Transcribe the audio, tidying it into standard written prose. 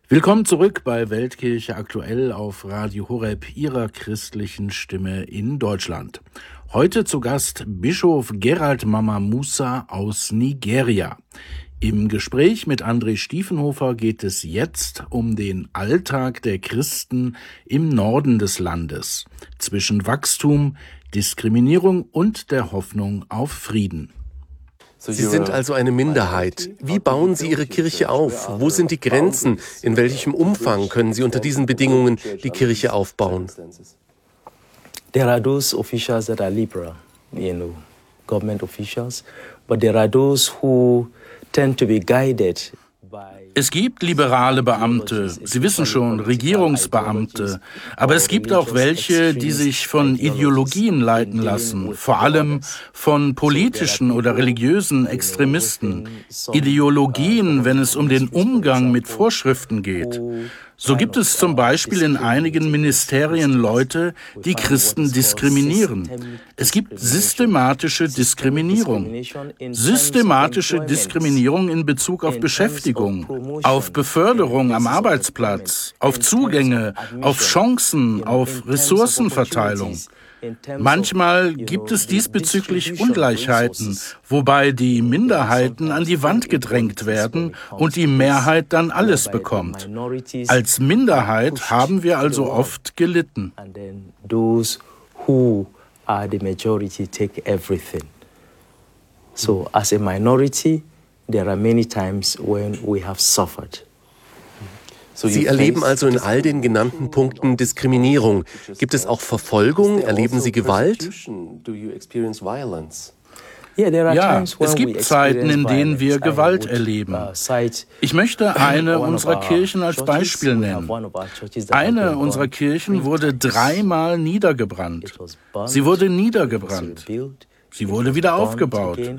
Willkommen zurück bei Weltkirche aktuell auf Radio Horeb, Ihrer christlichen Stimme in Deutschland. Heute zu Gast Bischof Gerald Mama Musa aus Nigeria. Im Gespräch mit André Stiefenhofer geht es jetzt um den Alltag der Christen im Norden des Landes, zwischen Wachstum, Diskriminierung und der Hoffnung auf Frieden. Sie sind also eine Minderheit. Wie bauen Sie Ihre Kirche auf? Wo sind die Grenzen? In welchem Umfang können Sie unter diesen Bedingungen die Kirche aufbauen? There are those officials that are liberal, government officials, but there are those who tend to be guided. Es gibt liberale Beamte, Sie wissen schon, Regierungsbeamte, aber es gibt auch welche, die sich von Ideologien leiten lassen, vor allem von politischen oder religiösen Extremisten. Ideologien, wenn es um den Umgang mit Vorschriften geht. So gibt es zum Beispiel in einigen Ministerien Leute, die Christen diskriminieren. Es gibt systematische Diskriminierung. Systematische Diskriminierung in Bezug auf Beschäftigung, auf Beförderung am Arbeitsplatz, auf Zugänge, auf Chancen, auf Ressourcenverteilung. Manchmal gibt es diesbezüglich Ungleichheiten, wobei die Minderheiten an die Wand gedrängt werden und die Mehrheit dann alles bekommt. Als Minderheit haben wir also oft gelitten. So as a minority, there are many times when we have suffered. Sie erleben also in all den genannten Punkten Diskriminierung. Gibt es auch Verfolgung? Erleben Sie Gewalt? Ja, es gibt Zeiten, in denen wir Gewalt erleben. Ich möchte eine unserer Kirchen als Beispiel nennen. Eine unserer Kirchen wurde 3-mal niedergebrannt. Sie wurde niedergebrannt. Sie wurde wieder aufgebaut.